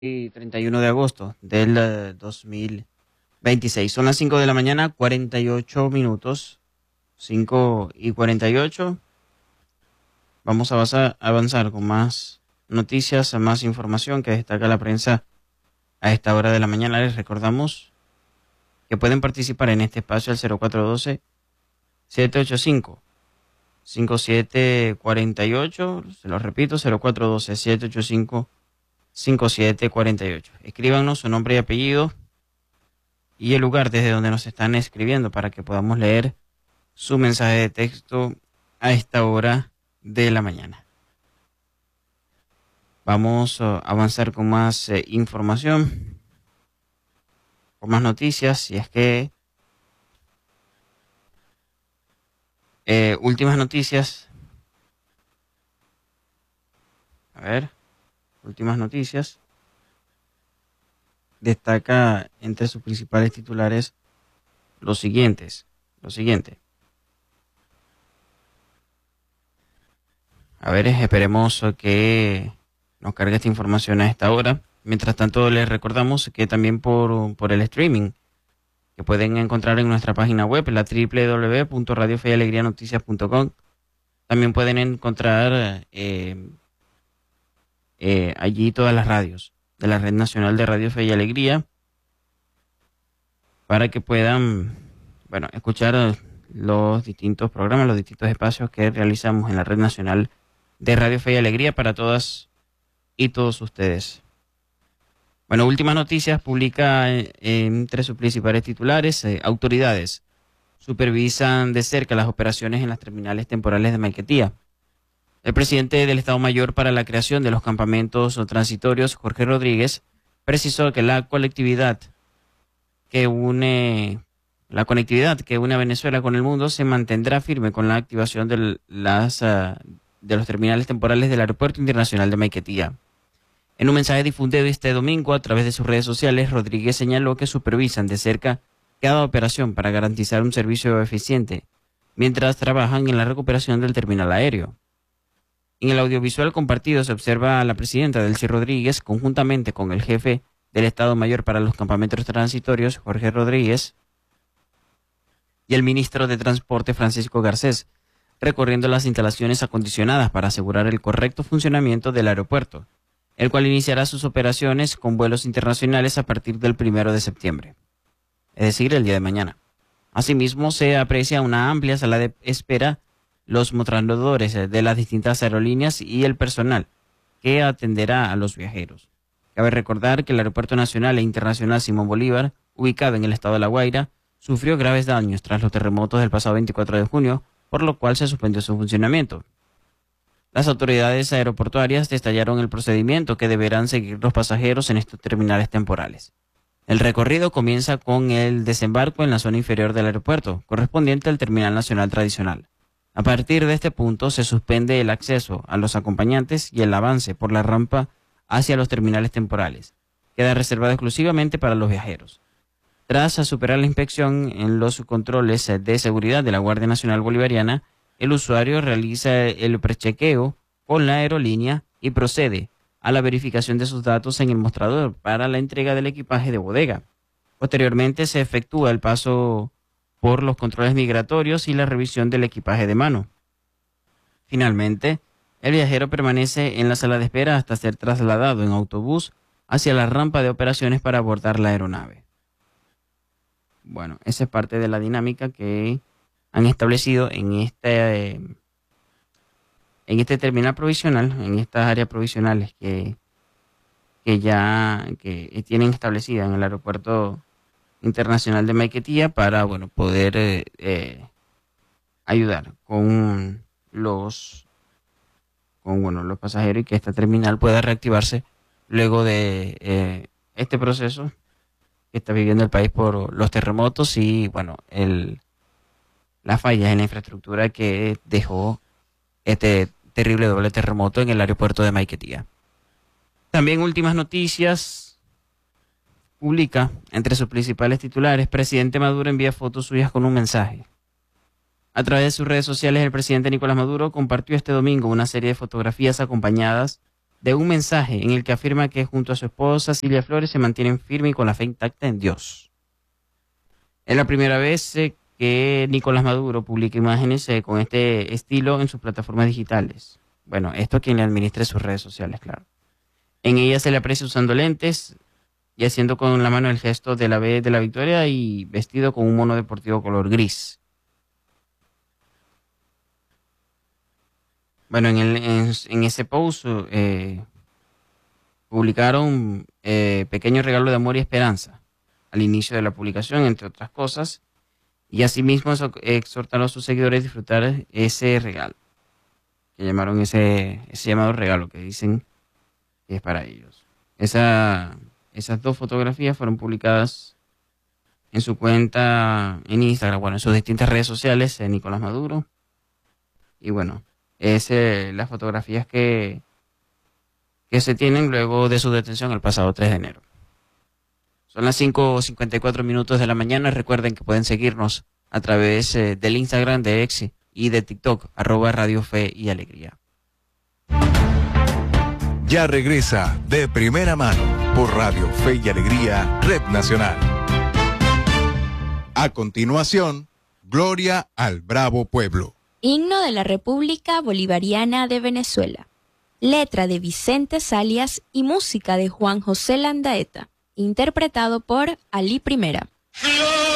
y 31 de agosto del 2026. Son las 5 de la mañana, 48 minutos. 5:48. Vamos a avanzar con más noticias, más información que destaca la prensa a esta hora de la mañana. Les recordamos que pueden participar en este espacio al 0412-785-5748. Se lo repito, 0412-785-5748. Escríbanos su nombre y apellido y el lugar desde donde nos están escribiendo para que podamos leer su mensaje de texto a esta hora de la mañana. Vamos a avanzar con más información, con más noticias, si es que últimas noticias. A ver, últimas noticias. Destaca entre sus principales titulares lo siguiente. A ver, esperemos que nos cargue esta información a esta hora. Mientras tanto, les recordamos que también por el streaming, que pueden encontrar en nuestra página web, la www.radiofeyalegrianoticias.com. También pueden encontrar allí todas las radios de la Red Nacional de Radio Fe y Alegría, para que puedan, escuchar los distintos programas, los distintos espacios que realizamos en la Red Nacional de Radio Fe y Alegría para todas y todos ustedes. Bueno, últimas noticias publica entre sus principales titulares: autoridades supervisan de cerca las operaciones en las terminales temporales de Maiquetía. El presidente del Estado Mayor para la creación de los campamentos transitorios, Jorge Rodríguez, precisó que la conectividad que une a Venezuela con el mundo se mantendrá firme con la activación de los terminales temporales del Aeropuerto Internacional de Maiquetía. En un mensaje difundido este domingo a través de sus redes sociales, Rodríguez señaló que supervisan de cerca cada operación para garantizar un servicio eficiente, mientras trabajan en la recuperación del terminal aéreo. En el audiovisual compartido se observa a la presidenta Delcy Rodríguez, conjuntamente con el jefe del Estado Mayor para los campamentos transitorios, Jorge Rodríguez, y el ministro de Transporte, Francisco Garcés, recorriendo las instalaciones acondicionadas para asegurar el correcto funcionamiento del aeropuerto, el cual iniciará sus operaciones con vuelos internacionales a partir del 1 de septiembre, es decir, el día de mañana. Asimismo, se aprecia una amplia sala de espera, los mostradores de las distintas aerolíneas y el personal que atenderá a los viajeros. Cabe recordar que el Aeropuerto Nacional e Internacional Simón Bolívar, ubicado en el estado de La Guaira, sufrió graves daños tras los terremotos del pasado 24 de junio, por lo cual se suspendió su funcionamiento. Las autoridades aeroportuarias detallaron el procedimiento que deberán seguir los pasajeros en estos terminales temporales. El recorrido comienza con el desembarco en la zona inferior del aeropuerto, correspondiente al Terminal Nacional Tradicional. A partir de este punto se suspende el acceso a los acompañantes y el avance por la rampa hacia los terminales temporales. Queda reservado exclusivamente para los viajeros. Tras superar la inspección en los controles de seguridad de la Guardia Nacional Bolivariana, el usuario realiza el prechequeo con la aerolínea y procede a la verificación de sus datos en el mostrador para la entrega del equipaje de bodega. Posteriormente se efectúa el paso por los controles migratorios y la revisión del equipaje de mano. Finalmente, el viajero permanece en la sala de espera hasta ser trasladado en autobús hacia la rampa de operaciones para abordar la aeronave. Bueno, esa es parte de la dinámica que han establecido en este terminal provisional, en estas áreas provisionales que tienen establecida en el Aeropuerto Internacional de Maiquetía para poder ayudar con los pasajeros y que esta terminal pueda reactivarse luego de este proceso que está viviendo el país por los terremotos y las fallas en la infraestructura que dejó este terrible doble terremoto en el aeropuerto de Maiquetía. También últimas noticias publica entre sus principales titulares: presidente Maduro envía fotos suyas con un mensaje. A través de sus redes sociales, el presidente Nicolás Maduro compartió este domingo una serie de fotografías acompañadas de un mensaje en el que afirma que junto a su esposa Silvia Flores se mantienen firmes y con la fe intacta en Dios. Es la primera vez que Nicolás Maduro publica imágenes con este estilo en sus plataformas digitales. Bueno, esto quien le administre sus redes sociales, claro. En ella se le aprecia usando lentes y haciendo con la mano el gesto de la B de la victoria y vestido con un mono deportivo color gris. Bueno, en ese post publicaron pequeño regalo de amor y esperanza al inicio de la publicación, entre otras cosas, y asimismo exhortaron a sus seguidores a disfrutar ese regalo, que llamaron ese llamado regalo, que dicen que es para ellos. Esas dos fotografías fueron publicadas en su cuenta en Instagram, bueno, en sus distintas redes sociales, Nicolás Maduro, y bueno, es las fotografías que se tienen luego de su detención el pasado 3 de enero. Son las 5:54 minutos de la mañana. Recuerden que pueden seguirnos a través del Instagram de X y de TikTok, @Radio Fe y Alegría. Ya regresa De Primera Mano por Radio Fe y Alegría, Red Nacional. A continuación, Gloria al Bravo Pueblo. Himno de la República Bolivariana de Venezuela. Letra de Vicente Salias y música de Juan José Landaeta. Interpretado por Ali Primera.